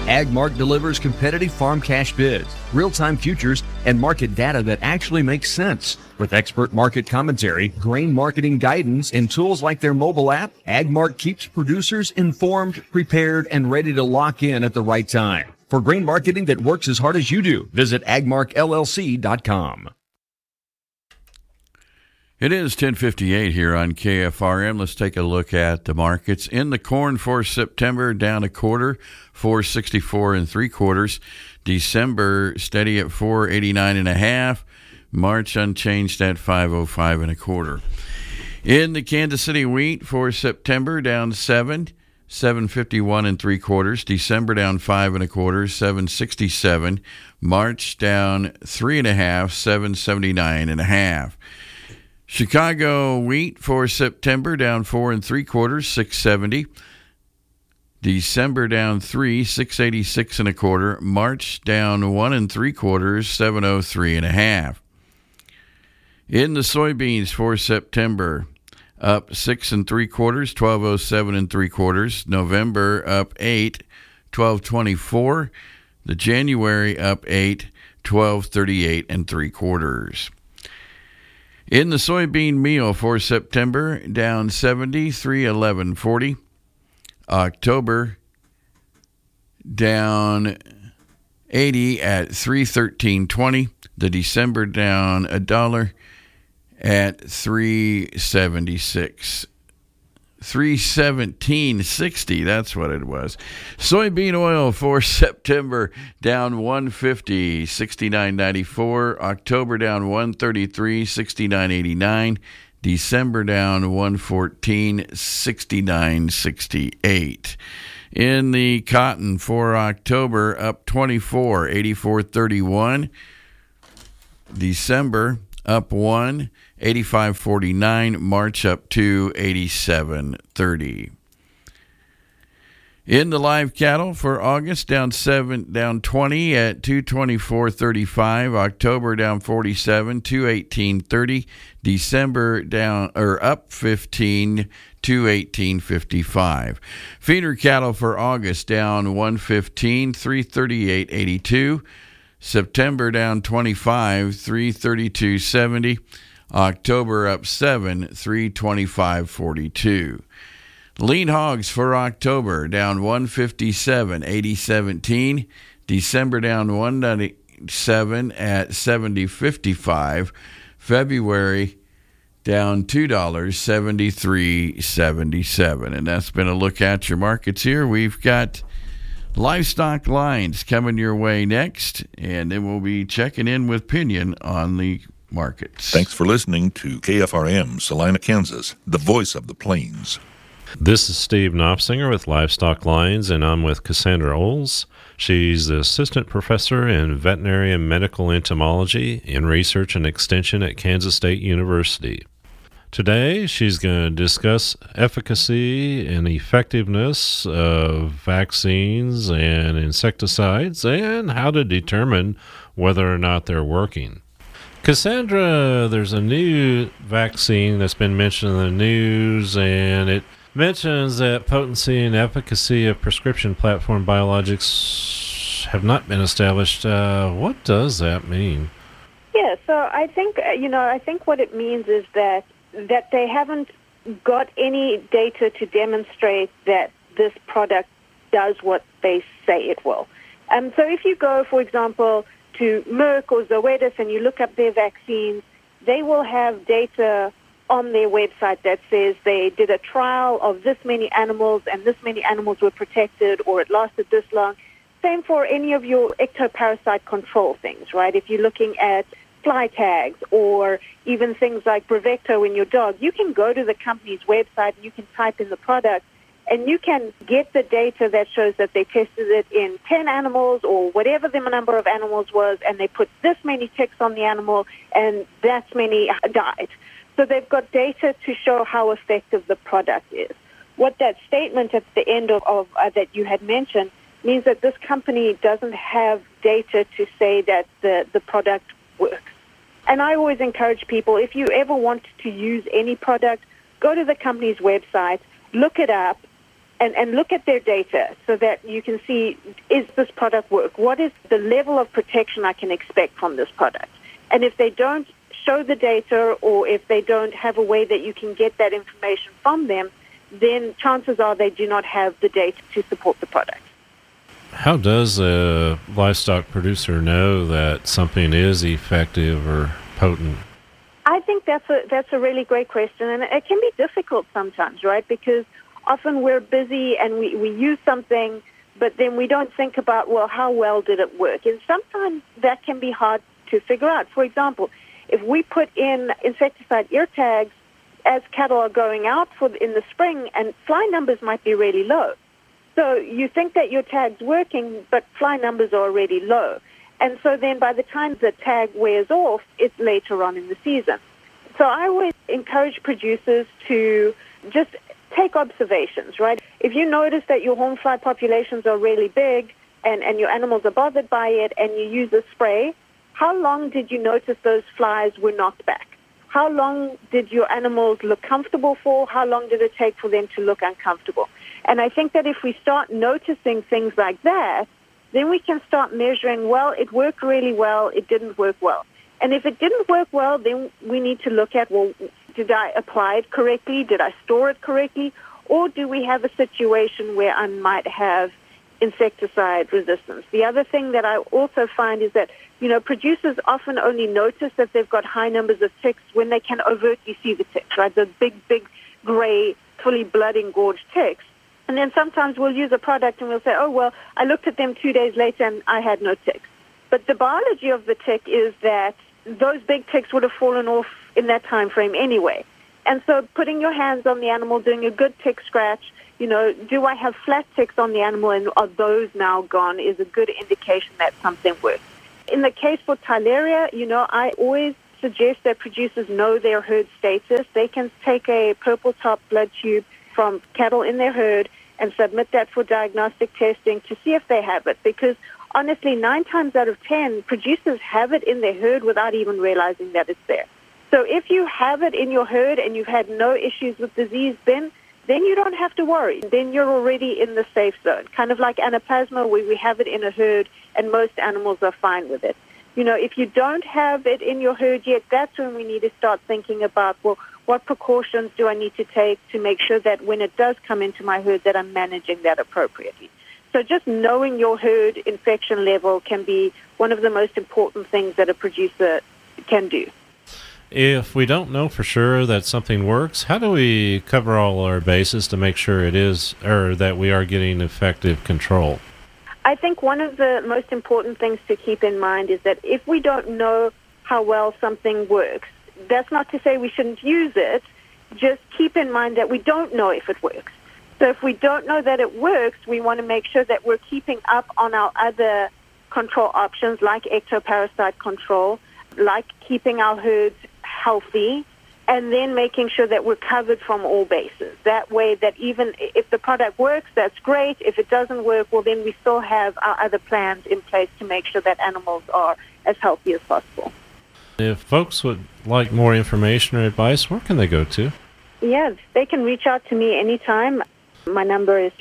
AgMark delivers competitive farm cash bids, real-time futures, and market data that actually makes sense. With expert market commentary, grain marketing guidance, and tools like their mobile app, AgMark keeps producers informed, prepared, and ready to lock in at the right time. For grain marketing that works as hard as you do, visit agmarkllc.com. It is 10:58 here on KFRM. Let's take a look at the markets. In the corn for September, down a quarter, 464 3/4. December steady at 489 1/2. March unchanged at 505 1/4. In the Kansas City wheat for September, down 751 3/4. December down 5 1/4, 767. March down 3 1/2, 779 1/2. Chicago wheat for September down 4 3/4, 670. December down 3, 686 1/4. March down 1 3/4, 703 1/2. In the soybeans for September, up 6 3/4, 1207 3/4. November up 8, 1224. The January up 8, 1238 3/4. In the soybean meal for September, down 70, 311.40. October down 80 at 313.20. The December down $1 at 376. 317.60, that's what it was. Soybean oil for September down 150, 69.94. October down 133, 69.89. December down 114, 69.68. In the cotton for October, up 24, 84.31. December up 1, 85.49. March up 2, 87.30. In the live cattle for August, down 20 at 224.35. October down 47, 218.30. December up 15, 218.55. Feeder cattle for August down 115, 338.82. September down 25, 332.70. October up 7, 325.42. Lean hogs for October down 157, 80.17. December down 197 at 70.55. February down $2, 73.77. And that's been a look at your markets here. We've got livestock lines coming your way next, and then we'll be checking in with Pinion on the markets. Thanks for listening to KFRM, Salina, Kansas, the voice of the plains. This is Steve Knopfsinger with Livestock Lines, and I'm with Cassandra Oles. She's the assistant professor in veterinary and medical entomology in research and extension at Kansas State University. Today, she's going to discuss efficacy and effectiveness of vaccines and insecticides and how to determine whether or not they're working. Cassandra, there's a new vaccine that's been mentioned in the news, and it mentions that potency and efficacy of prescription platform biologics have not been established. What does that mean? Yeah, so I think what it means is that they haven't got any data to demonstrate that this product does what they say it will. So if you go, for example, to Merck or Zoetis and you look up their vaccines, they will have data on their website that says they did a trial of this many animals and this many animals were protected or it lasted this long. Same for any of your ectoparasite control things, right? If you're looking at fly tags or even things like Bravecto in your dog, you can go to the company's website and you can type in the product and you can get the data that shows that they tested it in 10 animals or whatever the number of animals was, and they put this many ticks on the animal and that many died. So they've got data to show how effective the product is. What that statement at the end of that you had mentioned means that this company doesn't have data to say that the product works. And I always encourage people, if you ever want to use any product, go to the company's website, look it up, and look at their data so that you can see, is this product work? What is the level of protection I can expect from this product? And if they don't show the data, or if they don't have a way that you can get that information from them, then chances are they do not have the data to support the product. How does a livestock producer know that something is effective or potent? I think that's a really great question, and it can be difficult sometimes, right? Because often we're busy and we use something, but then we don't think about, well, how well did it work? And sometimes that can be hard to figure out. For example, if we put in insecticide ear tags as cattle are going out in the spring, and fly numbers might be really low. So you think that your tag's working, but fly numbers are already low. And so then by the time the tag wears off, it's later on in the season. So I always encourage producers to just take observations, right? If you notice that your horn fly populations are really big and your animals are bothered by it and you use a spray, how long did you notice those flies were knocked back? How long did your animals look comfortable for? How long did it take for them to look uncomfortable? And I think that if we start noticing things like that, then we can start measuring, well, it worked really well, it didn't work well. And if it didn't work well, then we need to look at, well, did I apply it correctly? Did I store it correctly? Or do we have a situation where I might have insecticide resistance? The other thing that I also find is that, producers often only notice that they've got high numbers of ticks when they can overtly see the ticks, right? The big, gray, fully blood-engorged ticks. And then sometimes we'll use a product and we'll say, oh, well, I looked at them 2 days later and I had no ticks. But the biology of the tick is that those big ticks would have fallen off in that time frame anyway. And so putting your hands on the animal, doing a good tick scratch, do I have flat ticks on the animal and are those now gone, is a good indication that something works. In the case for Theileria, I always suggest that producers know their herd status. They can take a purple top blood tube from cattle in their herd and submit that for diagnostic testing to see if they have it. Because honestly, 9 times out of 10, producers have it in their herd without even realizing that it's there. So if you have it in your herd and you've had no issues with disease, then you don't have to worry. Then you're already in the safe zone. Kind of like anaplasma, where we have it in a herd and most animals are fine with it. If you don't have it in your herd yet, that's when we need to start thinking about, well, what precautions do I need to take to make sure that when it does come into my herd that I'm managing that appropriately? So just knowing your herd infection level can be one of the most important things that a producer can do. If we don't know for sure that something works, how do we cover all our bases to make sure it is, or that we are getting effective control? I think one of the most important things to keep in mind is that if we don't know how well something works, that's not to say we shouldn't use it. Just keep in mind that we don't know if it works. So if we don't know that it works, we want to make sure that we're keeping up on our other control options like ectoparasite control, like keeping our herds healthy, and then making sure that we're covered from all bases. That way that even if the product works, that's great. If it doesn't work, well, then we still have our other plans in place to make sure that animals are as healthy as possible. If folks would like more information or advice, where can they go to? Yeah, they can reach out to me anytime. My number is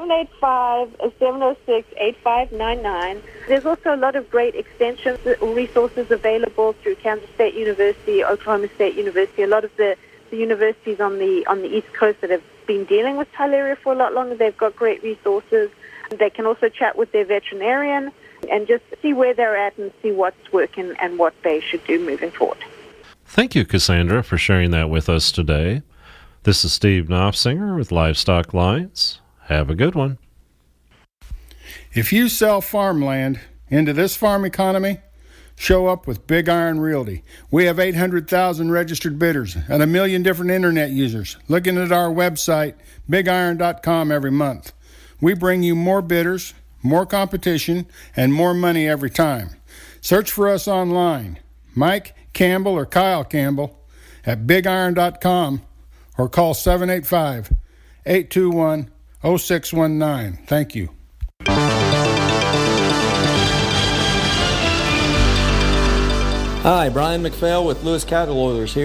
785-706-8599. There's also a lot of great extension resources available through Kansas State University, Oklahoma State University, a lot of the universities on the East Coast that have been dealing with Theileria for a lot longer. They've got great resources. They can also chat with their veterinarian and just see where they're at and see what's working and what they should do moving forward. Thank you, Cassandra, for sharing that with us today. This is Steve Knopfsinger with Livestock Lines. Have a good one. If you sell farmland into this farm economy, show up with Big Iron Realty. We have 800,000 registered bidders and 1 million different internet users looking at our website, bigiron.com, every month. We bring you more bidders, more competition, and more money every time. Search for us online, Mike Campbell or Kyle Campbell at bigiron.com, or call 785-821-0619. Thank you. Hi, Brian McPhail with Lewis Cattle Oilers here.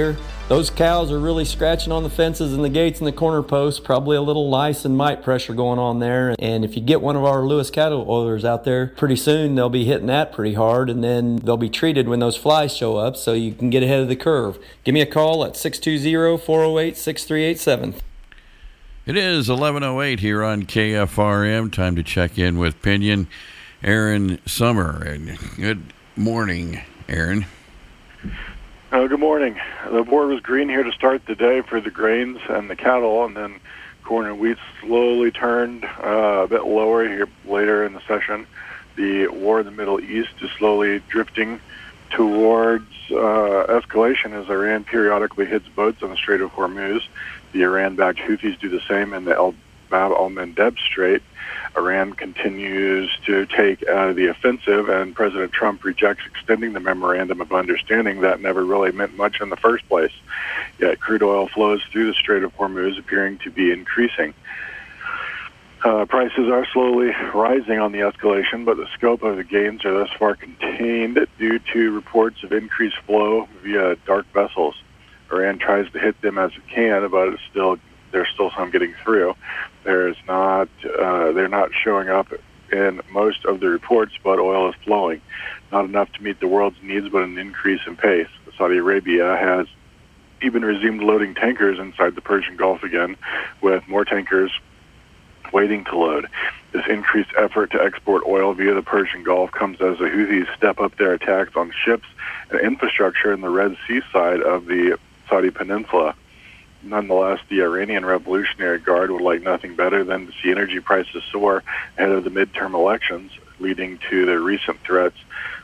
Those cows are really scratching on the fences and the gates and the corner posts, probably a little lice and mite pressure going on there. And if you get one of our Lewis cattle oilers out there, pretty soon they'll be hitting that pretty hard, and then they'll be treated when those flies show up so you can get ahead of the curve. Give me a call at 620-408-6387. It is 11:08 here on KFRM. Time to check in with Pinion Aaron Summer. And good morning, Aaron. Good morning. The board was green here to start the day for the grains and the cattle, and then corn and wheat slowly turned a bit lower here later in the session. The war in the Middle East is slowly drifting towards escalation as Iran periodically hits boats on the Strait of Hormuz. The Iran-backed Houthis do the same in the Bab al-Mandeb Strait. Iran continues to take the offensive, and President Trump rejects extending the memorandum of understanding that never really meant much in the first place. Yet crude oil flows through the Strait of Hormuz appearing to be increasing. Prices are slowly rising on the escalation, but the scope of the gains are thus far contained due to reports of increased flow via dark vessels. Iran tries to hit them as it can, but there's still some getting through. They're not showing up in most of the reports, but oil is flowing. Not enough to meet the world's needs, but an increase in pace. Saudi Arabia has even resumed loading tankers inside the Persian Gulf again, with more tankers waiting to load. This increased effort to export oil via the Persian Gulf comes as the Houthis step up their attacks on ships and infrastructure in the Red Sea side of the Saudi Peninsula. Nonetheless, the Iranian Revolutionary Guard would like nothing better than to see energy prices soar ahead of the midterm elections, leading to the recent threats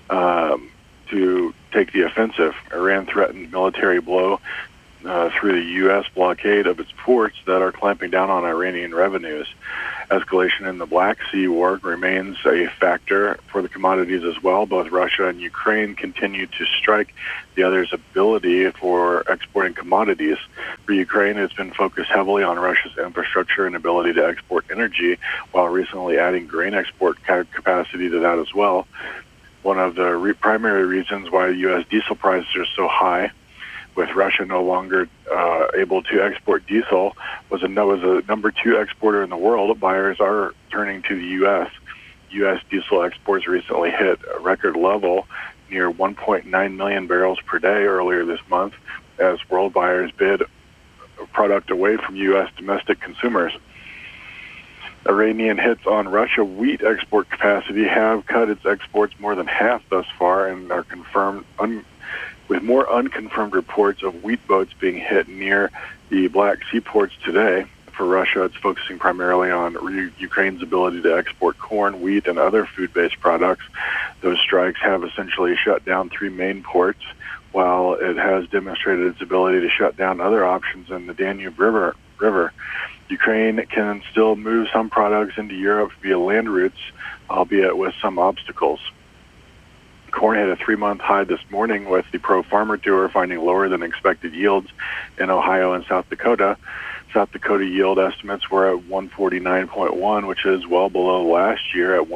to take the offensive. Iran threatened military blow through the U.S. blockade of its ports that are clamping down on Iranian revenues. Escalation in the Black Sea war remains a factor for the commodities as well. Both Russia and Ukraine continue to strike the other's ability for exporting commodities. For Ukraine, it's been focused heavily on Russia's infrastructure and ability to export energy, while recently adding grain export capacity to that as well. One of the primary reasons why U.S. diesel prices are so high, with Russia no longer able to export diesel, was a number 2 exporter in the world. Buyers are turning to the U.S. U.S. diesel exports recently hit a record level near 1.9 million barrels per day earlier this month, as world buyers bid product away from U.S. domestic consumers. Iranian hits on Russia wheat export capacity have cut its exports more than half thus far, and are confirmed with more unconfirmed reports of wheat boats being hit near the Black Sea ports today. For Russia, it's focusing primarily on Ukraine's ability to export corn, wheat, and other food-based products. Those strikes have essentially shut down 3 main ports, while it has demonstrated its ability to shut down other options in the Danube River. Ukraine can still move some products into Europe via land routes, albeit with some obstacles. Corn hit a 3-month high this morning, with the Pro Farmer Tour finding lower than expected yields in Ohio and South Dakota. South Dakota yield estimates were at 149.1, which is well below last year at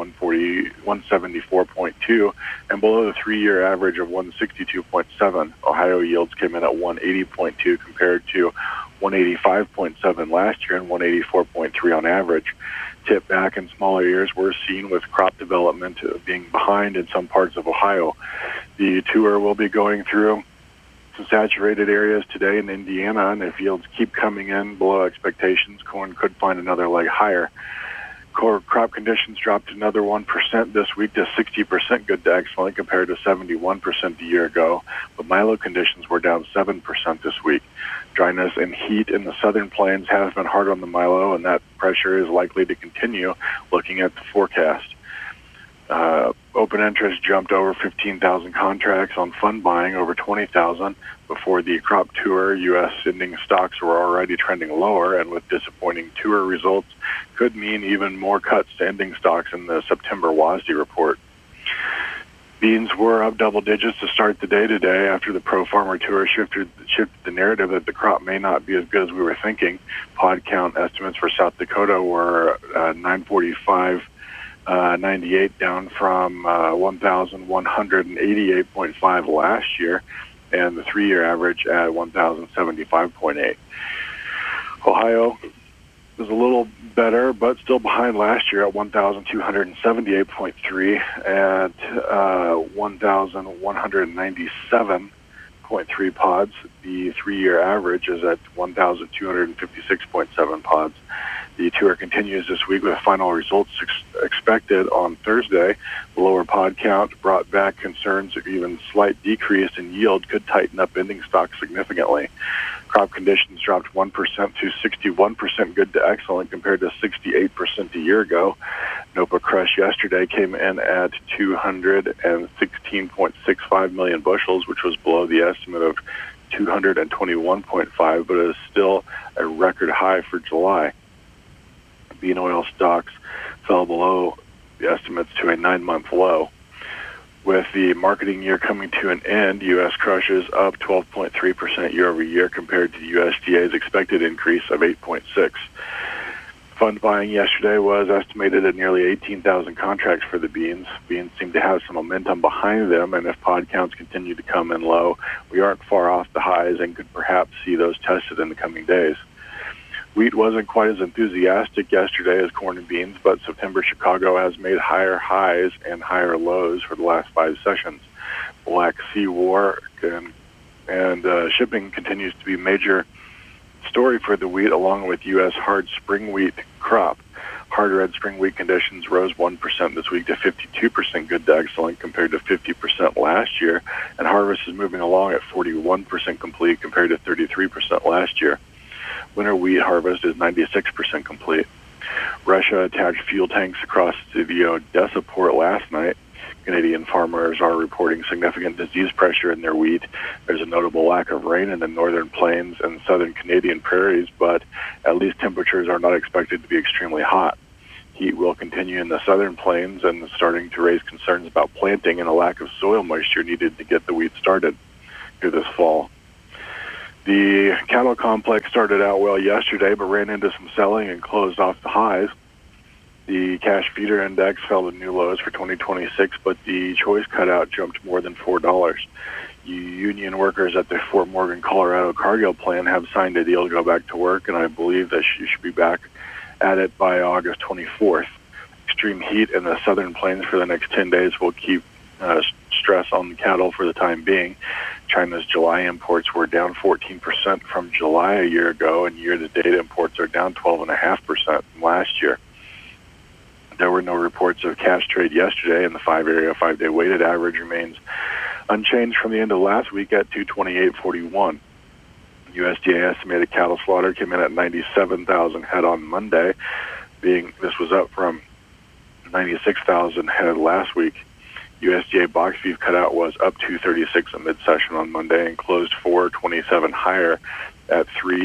174.2, and below the 3-year average of 162.7. Ohio yields came in at 180.2 compared to 185.7 last year and 184.3 on average. Tip back in smaller years were seen, with crop development being behind in some parts of Ohio. The tour will be going through some saturated areas today in Indiana, and if yields keep coming in below expectations, corn could find another leg higher. Crop conditions dropped another 1% this week to 60% good to excellent, compared to 71% a year ago, but milo conditions were down 7% this week. Dryness and heat in the southern plains has been hard on the milo, and that pressure is likely to continue looking at the forecast. Open interest jumped over 15,000 contracts on fund buying, over 20,000. Before the crop tour, U.S. ending stocks were already trending lower, and with disappointing tour results, could mean even more cuts to ending stocks in the September WASDE report. Beans were up double digits to start the day today after the Pro Farmer Tour shifted the narrative that the crop may not be as good as we were thinking. Pod count estimates for South Dakota were 945.98, down from 1,188.5 last year. and the 3-year average at 1,075.8. Ohio is a little better, but still behind last year at 1,278.3 at 1,197.3 pods. The 3-year average is at 1,256.7 pods. The tour continues this week with final results expected on Thursday. The lower pod count brought back concerns of even slight decrease in yield could tighten up ending stock significantly. Crop conditions dropped 1% to 61% good to excellent compared to 68% a year ago. NOPA crush yesterday came in at 216.65 million bushels, which was below the estimate of 221.5, but is still a record high for July. Bean oil stocks fell below the estimates to a 9-month low. With the marketing year coming to an end, U.S. crush is up 12.3% year over year compared to the USDA's expected increase of 8.6%. Fund buying yesterday was estimated at nearly 18,000 contracts for the beans. Beans seem to have some momentum behind them, and if pod counts continue to come in low, we aren't far off the highs and could perhaps see those tested in the coming days. Wheat wasn't quite as enthusiastic yesterday as corn and beans, but September Chicago has made higher highs and higher lows for the last 5 sessions. Black Sea war and shipping continues to be a major story for the wheat, along with U.S. hard spring wheat crop. Hard red spring wheat conditions rose 1% this week to 52% good to excellent compared to 50% last year, and harvest is moving along at 41% complete compared to 33% last year. Winter wheat harvest is 96% complete. Russia attacked fuel tanks across the Odessa port last night. Canadian farmers are reporting significant disease pressure in their wheat. There's a notable lack of rain in the northern plains and southern Canadian prairies, but at least temperatures are not expected to be extremely hot. Heat will continue in the southern plains and starting to raise concerns about planting and a lack of soil moisture needed to get the wheat started here this fall. The cattle complex started out well yesterday, but ran into some selling and closed off the highs. The cash feeder index fell to new lows for 2026, but the choice cutout jumped more than $4. Union workers at the Fort Morgan, Colorado Cargill plant have signed a deal to go back to work, and I believe that she should be back at it by August 24th. Extreme heat in the southern plains for the next 10 days will keep stress on the cattle for the time being. China's July imports were down 14% from July a year ago, and year-to-date imports are down 12.5% from last year. There were no reports of cash trade yesterday, and the 5-day weighted average remains unchanged from the end of last week at 228.41. USDA estimated cattle slaughter came in at 97,000 head on Monday. This was up from 96,000 head last week. USDA box beef cutout was up 236 at mid-session on Monday and closed 427 higher at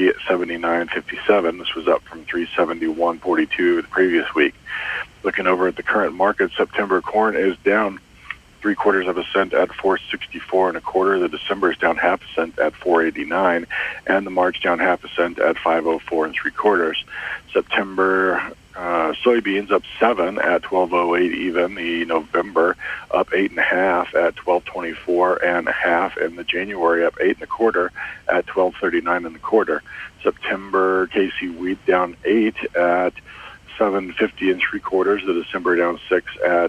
379.57. This was up from 371.42 the previous week. Looking over at the current market, September corn is down 0.75 cents at 464.25. The December is down 0.5 cent at 489, and the March down 0.5 cent at 504.75. September soybeans up 7 at 12.08 even. The November up 8.5 at 12.24.5, and the January up 8.25 at 12.39.25. September KC wheat down 8 at 7.50.75. The December down 6 at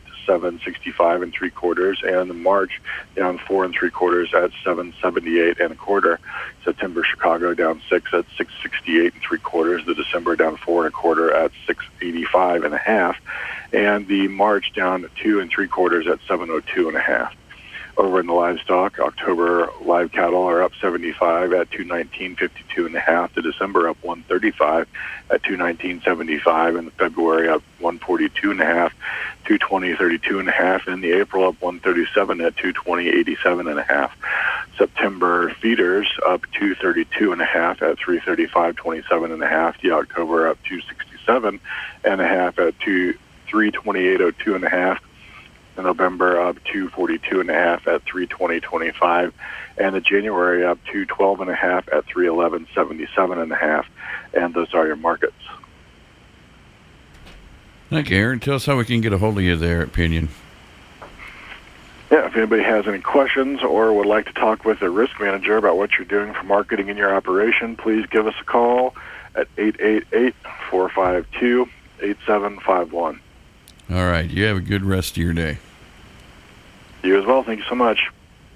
7.65.75, and the March down 4.75 at 7.78.25. September Chicago down 6 at 6.68.75. The December down 4.25 at 6.85.5, and the March down 2.75 at 7.02.5. Over in the livestock, October live cattle are up 75 at 219.52.5. The December up 135 at 219.75, and the February up 142.5, 220.32.5, and the April up 137 at 220.87.5. September feeders up 232.5 at 335.27.5. The October up 267.5 at 328.02.5. The November up 242.5 at 320.25, and the January up 212.5 at 311.77.5, and those are your markets. Thank you, Aaron. Tell us how we can get a hold of you there at Pinion. Yeah, if anybody has any questions or would like to talk with a risk manager about what you're doing for marketing in your operation, please give us a call at 888-452-8751. All right. You have a good rest of your day. You as well. Thank you so much.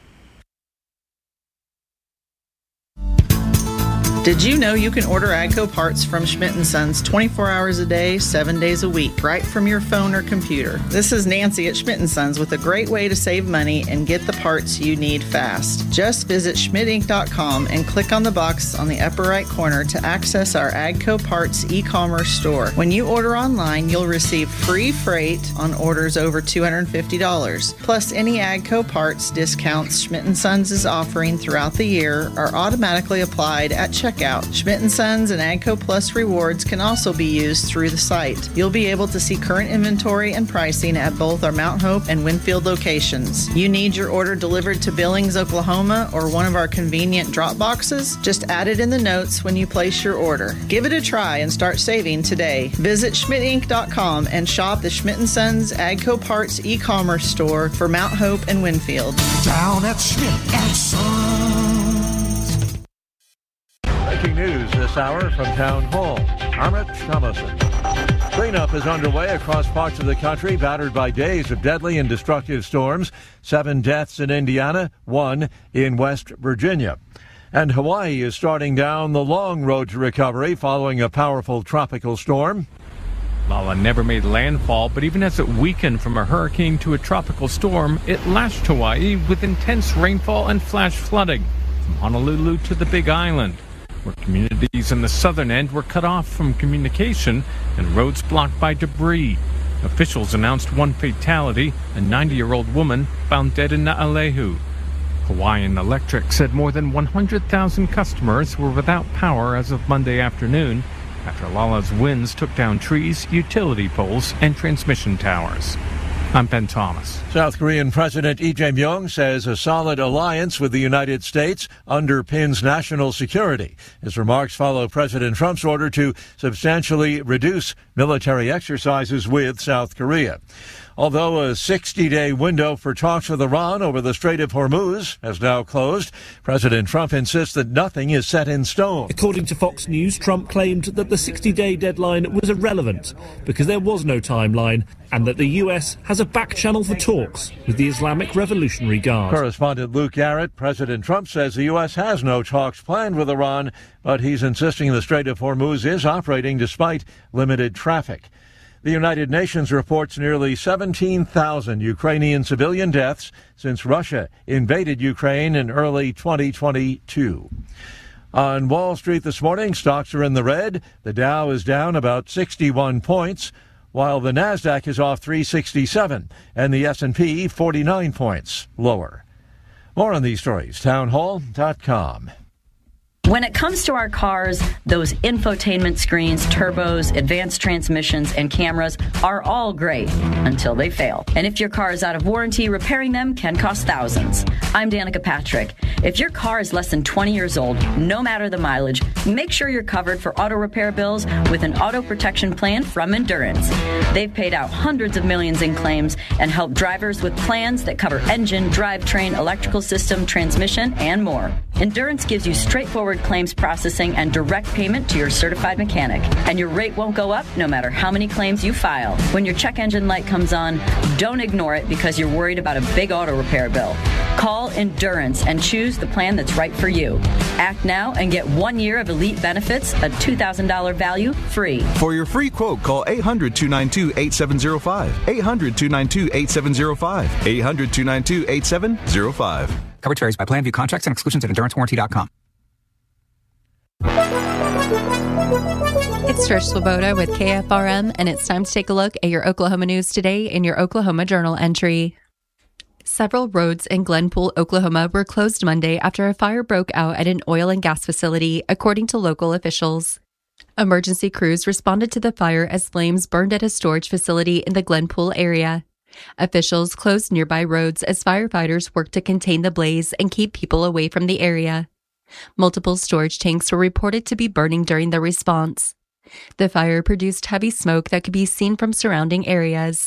Did you know you can order AGCO parts from Schmidt & Sons 24 hours a day, 7 days a week, right from your phone or computer? This is Nancy at Schmidt & Sons with a great way to save money and get the parts you need fast. Just visit schmidtinc.com and click on the box on the upper right corner to access our AGCO parts e-commerce store. When you order online, you'll receive free freight on orders over $250. Plus, any AGCO parts discounts Schmidt & Sons is offering throughout the year are automatically applied at checkout. Schmidt & Sons and AGCO Plus rewards can also be used through the site. You'll be able to see current inventory and pricing at both our Mount Hope and Winfield locations. You need your order delivered to Billings, Oklahoma, or one of our convenient drop boxes? Just add it in the notes when you place your order. Give it a try and start saving today. Visit schmidtinc.com and shop the Schmidt & Sons AGCO Parts e-commerce store for Mount Hope and Winfield. Down at Schmidt & Sons. Breaking news this hour from Town Hall. Amit Thomason. Cleanup is underway across parts of the country battered by days of deadly and destructive storms. 7 deaths in Indiana, 1 in West Virginia. And Hawaii is starting down the long road to recovery following a powerful tropical storm. Lala never made landfall, but even as it weakened from a hurricane to a tropical storm, it lashed Hawaii with intense rainfall and flash flooding from Honolulu to the Big Island, where communities in the southern end were cut off from communication and roads blocked by debris. Officials announced 1 fatality, a 90-year-old woman found dead in Naalehu. Hawaiian Electric said more than 100,000 customers were without power as of Monday afternoon after Lala's winds took down trees, utility poles, and transmission towers. I'm Ben Thomas. South Korean President Lee Jae-myung says a solid alliance with the United States underpins national security. His remarks follow President Trump's order to substantially reduce military exercises with South Korea. Although a 60-day window for talks with Iran over the Strait of Hormuz has now closed, President Trump insists that nothing is set in stone. According to Fox News, Trump claimed that the 60-day deadline was irrelevant because there was no timeline and that the U.S. has a back channel for talks with the Islamic Revolutionary Guard. Correspondent Luke Garrett. President Trump says the U.S. has no talks planned with Iran, but he's insisting the Strait of Hormuz is operating despite limited traffic. The United Nations reports nearly 17,000 Ukrainian civilian deaths since Russia invaded Ukraine in early 2022. On Wall Street this morning, stocks are in the red. The Dow is down about 61 points, while the Nasdaq is off 367 and the S&P 49 points lower. More on these stories, townhall.com. When it comes to our cars, those infotainment screens, turbos, advanced transmissions, and cameras are all great until they fail. And if your car is out of warranty, repairing them can cost thousands. I'm Danica Patrick. If your car is less than 20 years old, no matter the mileage, make sure you're covered for auto repair bills with an auto protection plan from Endurance. They've paid out hundreds of millions in claims and helped drivers with plans that cover engine, drivetrain, electrical system, transmission, and more. Endurance gives you straightforward claims processing and direct payment to your certified mechanic. And your rate won't go up no matter how many claims you file. When your check engine light comes on, don't ignore it because you're worried about a big auto repair bill. Call Endurance and choose the plan that's right for you. Act now and get 1 year of elite benefits, a $2,000 value, free. For your free quote, call 800-292-8705. 800-292-8705. 800-292-8705. Coverage varies by plan. View contracts and exclusions at EnduranceWarranty.com. It's Trish Swoboda with KFRM, and it's time to take a look at your Oklahoma news today in your Oklahoma Journal entry. Several roads in Glenpool, Oklahoma were closed Monday after a fire broke out at an oil and gas facility, according to local officials. Emergency crews responded to the fire as flames burned at a storage facility in the Glenpool area. Officials closed nearby roads as firefighters worked to contain the blaze and keep people away from the area. Multiple storage tanks were reported to be burning during the response. The fire produced heavy smoke that could be seen from surrounding areas.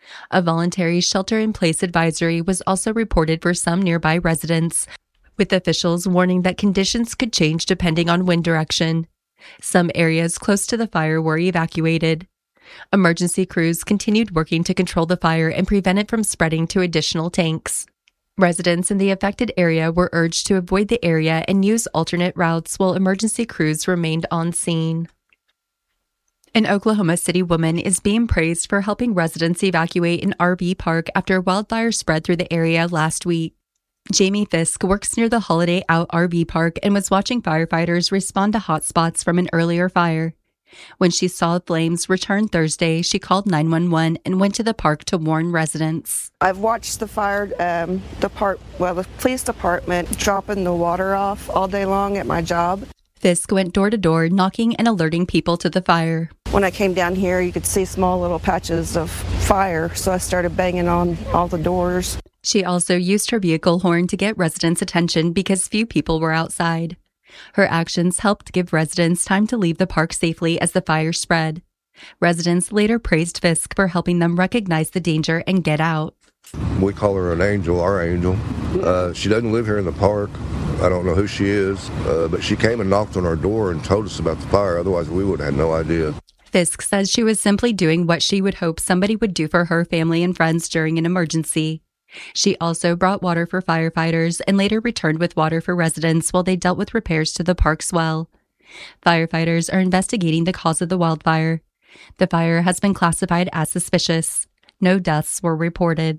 A voluntary shelter-in-place advisory was also reported for some nearby residents, with officials warning that conditions could change depending on wind direction. Some areas close to the fire were evacuated. Emergency crews continued working to control the fire and prevent it from spreading to additional tanks. Residents in the affected area were urged to avoid the area and use alternate routes while emergency crews remained on scene. An Oklahoma City woman is being praised for helping residents evacuate an RV park after wildfire spread through the area last week. Jamie Fisk works near the Holiday Out RV park and was watching firefighters respond to hotspots from an earlier fire. When she saw flames return Thursday, she called 911 and went to the park to warn residents. I've watched the the police department dropping the water off all day long at my job. Fisk went door to door, knocking and alerting people to the fire. When I came down here, you could see small little patches of fire, so I started banging on all the doors. She also used her vehicle horn to get residents' attention because few people were outside. Her actions helped give residents time to leave the park safely as the fire spread. Residents later praised Fisk for helping them recognize the danger and get out. We call her an angel, our angel. She doesn't live here in the park. I don't know who she is, but she came and knocked on our door and told us about the fire. Otherwise, we would have had no idea. Fisk says she was simply doing what she would hope somebody would do for her family and friends during an emergency. She also brought water for firefighters and later returned with water for residents while they dealt with repairs to the park's well. Firefighters are investigating the cause of the wildfire. The fire has been classified as suspicious. No deaths were reported.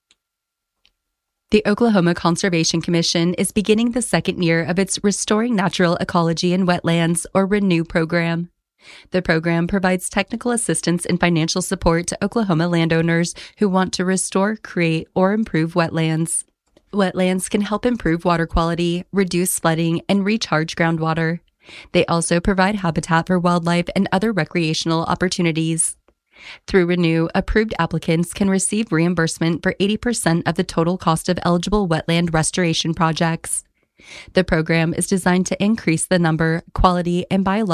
The Oklahoma Conservation Commission is beginning the second year of its Restoring Natural Ecology in Wetlands, or RENEW program. The program provides technical assistance and financial support to Oklahoma landowners who want to restore, create, or improve wetlands. Wetlands can help improve water quality, reduce flooding, and recharge groundwater. They also provide habitat for wildlife and other recreational opportunities. Through RENEW, approved applicants can receive reimbursement for 80% of the total cost of eligible wetland restoration projects. The program is designed to increase the number, quality, and biological